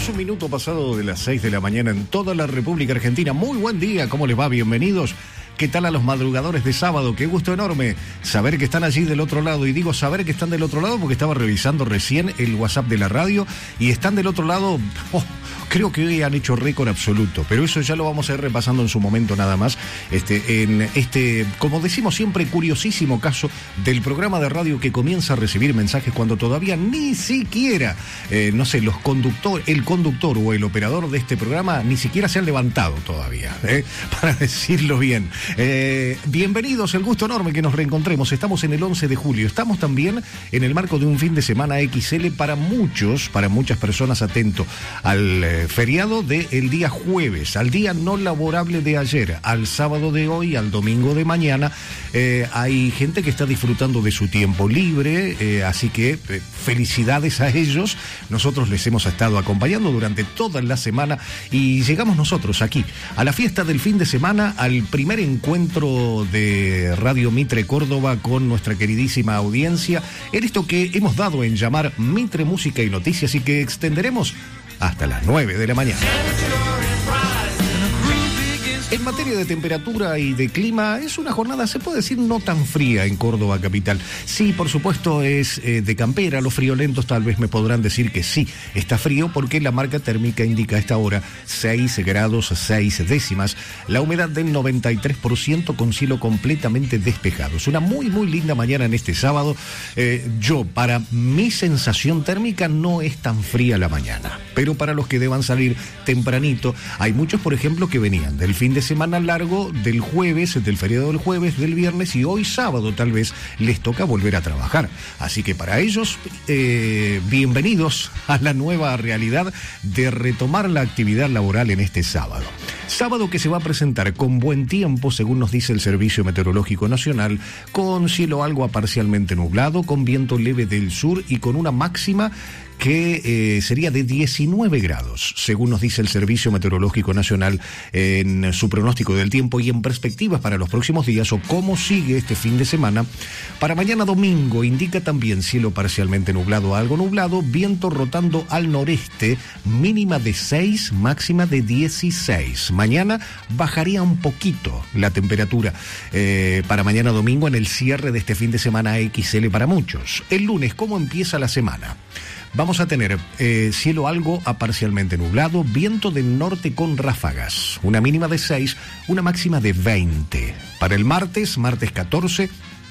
Tenemos un minuto pasado de las 6 de la mañana en toda la República Argentina. Muy buen día, ¿cómo les va? Bienvenidos. ¿Qué tal a los madrugadores de sábado? Qué gusto enorme saber que están allí del otro lado. Y digo saber que están del otro lado porque estaba revisando recién el WhatsApp de la radio y están del otro lado. Creo que hoy han hecho récord absoluto, pero eso ya lo vamos a ir repasando en su momento nada más. En este, como decimos siempre, curiosísimo caso del programa de radio que comienza a recibir mensajes cuando todavía ni siquiera, no sé, el conductor o el operador de este programa ni siquiera se han levantado todavía, para decirlo bien. Bienvenidos, el gusto enorme que nos reencontremos. Estamos en el 11 de julio. Estamos también en el marco de un fin de semana XL para muchas personas, atento al feriado del día jueves, al día no laborable de ayer, al sábado de hoy, al domingo de mañana. Hay gente que está disfrutando de su tiempo libre, así que felicidades a ellos. Nosotros les hemos estado acompañando durante toda la semana y llegamos nosotros aquí a la fiesta del fin de semana, al primer encuentro de Radio Mitre Córdoba con nuestra queridísima audiencia en esto que hemos dado en llamar Mitre Música y Noticias y que extenderemos hasta las 9 de la mañana. En materia de temperatura y de clima, es una jornada, se puede decir, no tan fría en Córdoba capital. Sí, por supuesto, es de campera. Los friolentos tal vez me podrán decir que sí, está frío porque la marca térmica indica a esta hora 6 grados 6 décimas. La humedad del 93% con cielo completamente despejado. Es una muy, muy linda mañana en este sábado. Para mi sensación térmica, no es tan fría la mañana. Pero para los que deban salir tempranito, hay muchos, por ejemplo, que venían del fin de semana largo del jueves, del feriado del jueves, del viernes y hoy sábado tal vez les toca volver a trabajar. Así que para ellos, bienvenidos a la nueva realidad de retomar la actividad laboral en este sábado. Sábado que se va a presentar con buen tiempo, según nos dice el Servicio Meteorológico Nacional, con cielo algo a parcialmente nublado, con viento leve del sur y con una máxima que sería de 19 grados, según nos dice el Servicio Meteorológico Nacional en su pronóstico del tiempo y en perspectivas para los próximos días o cómo sigue este fin de semana. Para mañana domingo indica también cielo parcialmente nublado a algo nublado, viento rotando al noreste, mínima de 6, máxima de 16. Mañana bajaría un poquito la temperatura para mañana domingo en el cierre de este fin de semana XL para muchos. El lunes, ¿cómo empieza la semana? Vamos a tener cielo algo a parcialmente nublado, viento del norte con ráfagas, una mínima de 6, una máxima de 20. Para el martes 14,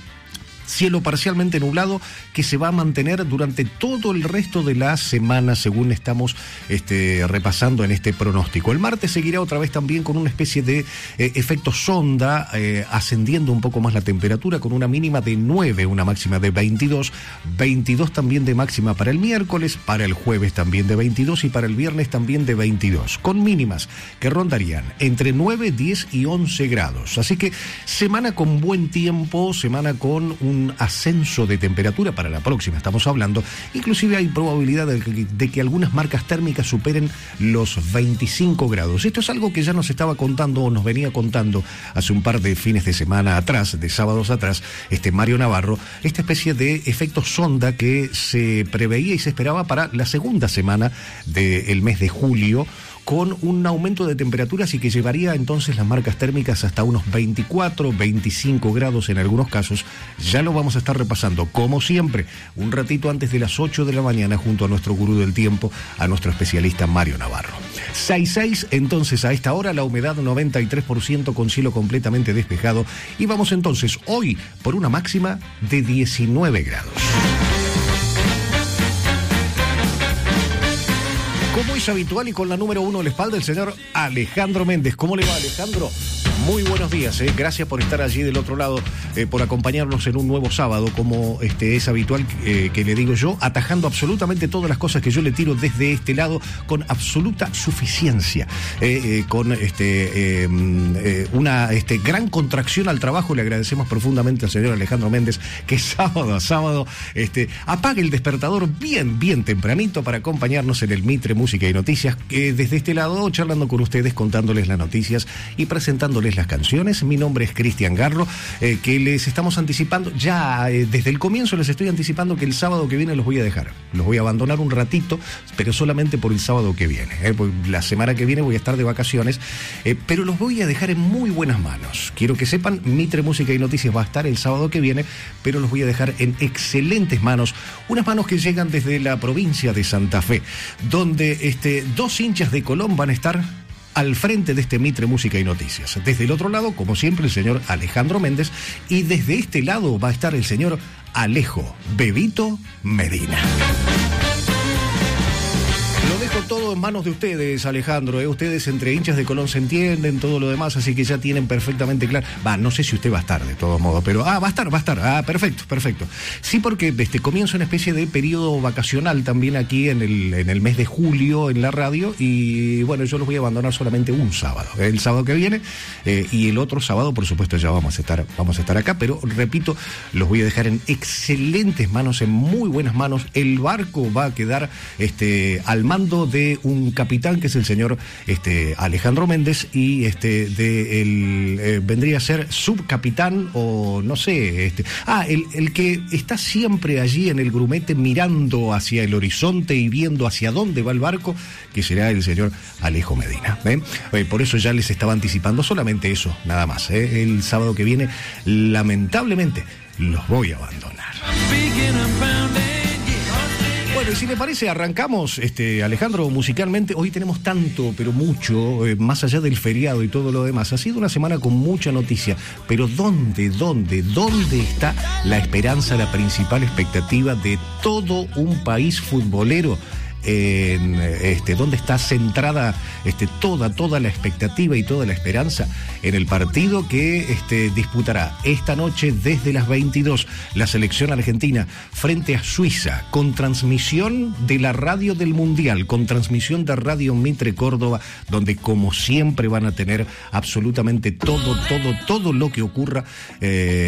cielo parcialmente nublado que se va a mantener durante todo el resto de la semana, según estamos repasando en este pronóstico. El martes seguirá otra vez también con una especie de efecto sonda, ascendiendo un poco más la temperatura con una mínima de 9, una máxima de 22, 22 también de máxima para el miércoles, para el jueves también de 22 y para el viernes también de 22, con mínimas que rondarían entre 9, 10 y 11 grados. Así que semana con buen tiempo, semana con un ascenso de temperatura para la próxima, estamos hablando, inclusive hay probabilidad de que algunas marcas térmicas superen los 25 grados. Esto es algo que ya nos estaba contando o nos venía contando hace un par de fines de semana atrás, de sábados atrás, Mario Navarro, esta especie de efecto sonda que se preveía y se esperaba para la segunda semana del mes de julio, con un aumento de temperaturas y que llevaría entonces las marcas térmicas hasta unos 24, 25 grados en algunos casos. Ya lo vamos a estar repasando, como siempre, un ratito antes de las 8 de la mañana junto a nuestro gurú del tiempo, a nuestro especialista Mario Navarro. 6.6, entonces a esta hora la humedad 93% con cielo completamente despejado y vamos entonces hoy por una máxima de 19 grados. Como es habitual y con la número 1 a la espalda, el señor Alejandro Méndez. ¿Cómo le va, Alejandro? Muy buenos días, gracias por estar allí del otro lado, por acompañarnos en un nuevo sábado, como es habitual que le digo yo, atajando absolutamente todas las cosas que yo le tiro desde este lado con absoluta suficiencia, con una gran contracción al trabajo. Le agradecemos profundamente al señor Alejandro Méndez que sábado a sábado apague el despertador bien tempranito para acompañarnos en el Mitre Música y Noticias, desde este lado charlando con ustedes, contándoles las noticias y presentándoles bellas canciones. Mi nombre es Cristian Garro, que les estamos anticipando, ya desde el comienzo les estoy anticipando que el sábado que viene los voy a dejar. Los voy a abandonar un ratito, pero solamente por el sábado que viene. La semana que viene voy a estar de vacaciones, pero los voy a dejar en muy buenas manos. Quiero que sepan, Mitre Música y Noticias va a estar el sábado que viene, pero los voy a dejar en excelentes manos. Unas manos que llegan desde la provincia de Santa Fe, donde dos hinchas de Colón van a estar al frente de este Mitre Música y Noticias. Desde el otro lado, como siempre, el señor Alejandro Méndez, y desde este lado va a estar el señor Alejo Bebito Medina. Lo dejo todo en manos de ustedes, Alejandro. Ustedes entre hinchas de Colón se entienden, todo lo demás, así que ya tienen perfectamente claro. No sé si usted va a estar de todos modos, pero va a estar. Perfecto. Sí, porque comienza una especie de periodo vacacional también aquí en el mes de julio en la radio, y bueno, yo los voy a abandonar solamente un sábado, el sábado que viene, y el otro sábado, por supuesto, ya vamos a estar acá, pero repito, los voy a dejar en excelentes manos, en muy buenas manos. El barco va a quedar al mando de un capitán que es el señor Alejandro Méndez, y vendría a ser subcapitán, o no sé, el que está siempre allí en el grumete mirando hacia el horizonte y viendo hacia dónde va el barco, que será el señor Alejo Medina. Por eso ya les estaba anticipando solamente eso, nada más. El sábado que viene, lamentablemente, los voy a abandonar. Bueno, y si le parece, arrancamos, Alejandro, musicalmente. Hoy tenemos tanto, pero mucho, más allá del feriado y todo lo demás. Ha sido una semana con mucha noticia, pero ¿dónde está la esperanza, la principal expectativa de todo un país futbolero? ¿Dónde está centrada toda la expectativa y toda la esperanza? En el partido que disputará esta noche desde las 22 la selección argentina frente a Suiza, con transmisión de la radio del Mundial, con transmisión de Radio Mitre Córdoba, donde como siempre van a tener absolutamente todo lo que ocurra